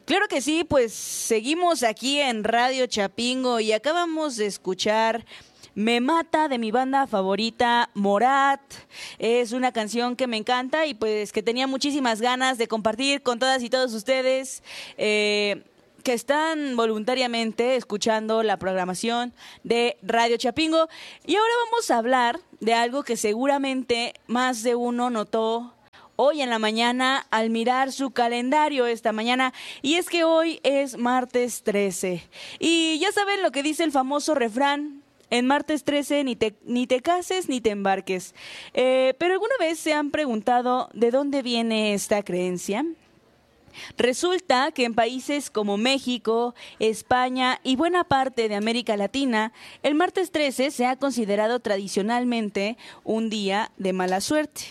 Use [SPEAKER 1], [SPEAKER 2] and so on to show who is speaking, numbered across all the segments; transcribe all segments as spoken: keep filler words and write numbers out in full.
[SPEAKER 1] Claro que sí, pues seguimos aquí en Radio Chapingo y acabamos de escuchar Me Mata de mi banda favorita, Morat. Es una canción que me encanta y pues que tenía muchísimas ganas de compartir con todas y todos ustedes eh, que están voluntariamente escuchando la programación de Radio Chapingo. Y ahora vamos a hablar de algo que seguramente más de uno notó hoy en la mañana al mirar su calendario esta mañana, y es que hoy es martes trece. Y ya saben lo que dice el famoso refrán: en martes trece ni te, ni te cases ni te embarques. Eh, ¿Pero alguna vez se han preguntado de dónde viene esta creencia? Resulta que en países como México, España y buena parte de América Latina, el martes trece se ha considerado tradicionalmente un día de mala suerte.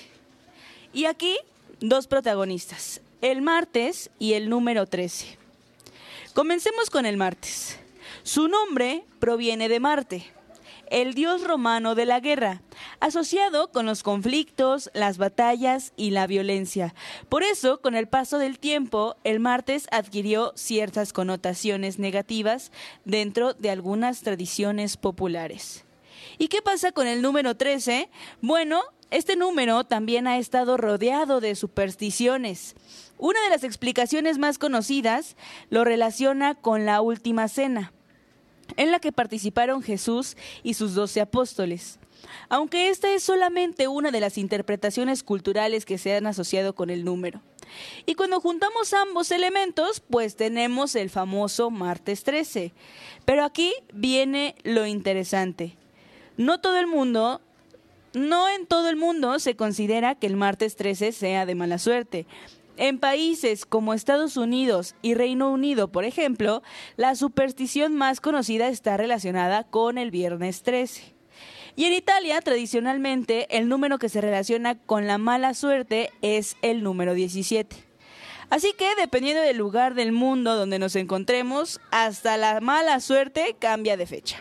[SPEAKER 1] Y aquí, dos protagonistas, el martes y el número trece. Comencemos con el martes. Su nombre proviene de Marte, el dios romano de la guerra, asociado con los conflictos, las batallas y la violencia. Por eso, con el paso del tiempo, el martes adquirió ciertas connotaciones negativas dentro de algunas tradiciones populares. ¿Y qué pasa con el número trece? Bueno, este número también ha estado rodeado de supersticiones. Una de las explicaciones más conocidas lo relaciona con la Última Cena, en la que participaron Jesús y sus doce apóstoles. Aunque esta es solamente una de las interpretaciones culturales que se han asociado con el número. Y cuando juntamos ambos elementos, pues tenemos el famoso martes trece. Pero aquí viene lo interesante. No todo el mundo... No en todo el mundo se considera que el martes trece sea de mala suerte. En países como Estados Unidos y Reino Unido, por ejemplo, la superstición más conocida está relacionada con el viernes trece. Y en Italia, tradicionalmente, el número que se relaciona con la mala suerte es el número diecisiete. Así que, dependiendo del lugar del mundo donde nos encontremos, hasta la mala suerte cambia de fecha.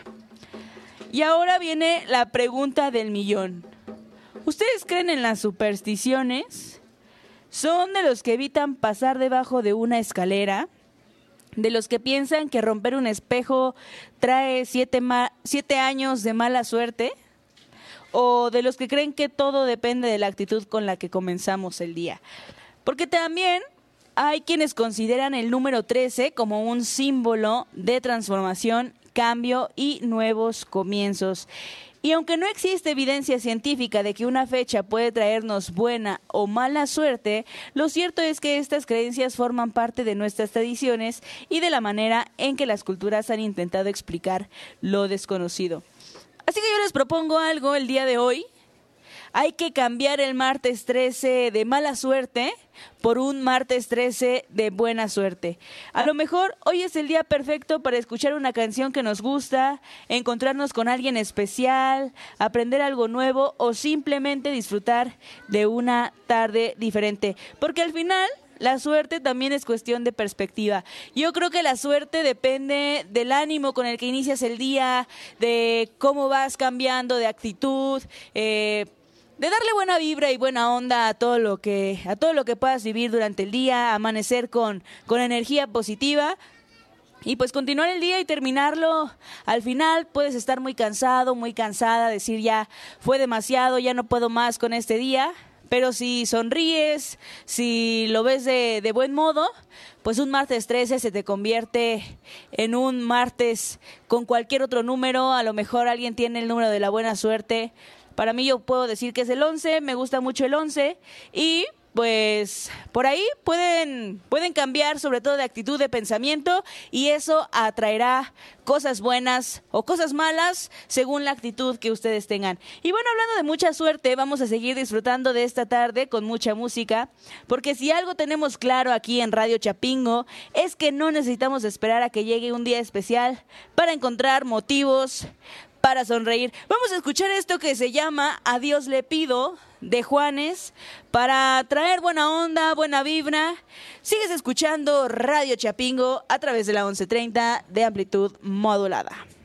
[SPEAKER 1] Y ahora viene la pregunta del millón. ¿Ustedes creen en las supersticiones? ¿Son de los que evitan pasar debajo de una escalera? ¿De los que piensan que romper un espejo trae siete, ma- siete años de mala suerte? ¿O de los que creen que todo depende de la actitud con la que comenzamos el día? Porque también hay quienes consideran el número trece como un símbolo de transformación, cambio y nuevos comienzos. Y aunque no existe evidencia científica de que una fecha puede traernos buena o mala suerte, lo cierto es que estas creencias forman parte de nuestras tradiciones y de la manera en que las culturas han intentado explicar lo desconocido. Así que yo les propongo algo el día de hoy. Hay que cambiar el martes trece de mala suerte por un martes trece de buena suerte. A lo mejor hoy es el día perfecto para escuchar una canción que nos gusta, encontrarnos con alguien especial, aprender algo nuevo o simplemente disfrutar de una tarde diferente. Porque al final la suerte también es cuestión de perspectiva. Yo creo que la suerte depende del ánimo con el que inicias el día, de cómo vas cambiando de actitud, eh, de darle buena vibra y buena onda a todo lo que a todo lo que puedas vivir durante el día, amanecer con, con energía positiva y pues continuar el día y terminarlo. Al final puedes estar muy cansado, muy cansada, decir ya fue demasiado, ya no puedo más con este día, pero si sonríes, si lo ves de, de buen modo, pues un martes trece se te convierte en un martes con cualquier otro número. A lo mejor alguien tiene el número de la buena suerte. Para mí yo puedo decir que es el once, me gusta mucho el once y pues por ahí pueden, pueden cambiar sobre todo de actitud, de pensamiento y eso atraerá cosas buenas o cosas malas según la actitud que ustedes tengan. Y bueno, hablando de mucha suerte, vamos a seguir disfrutando de esta tarde con mucha música, porque si algo tenemos claro aquí en Radio Chapingo es que no necesitamos esperar a que llegue un día especial para encontrar motivos para sonreír. Vamos a escuchar esto que se llama A Dios le pido, de Juanes, para traer buena onda, buena vibra. Sigues escuchando Radio Chapingo a través de la once treinta de amplitud modulada.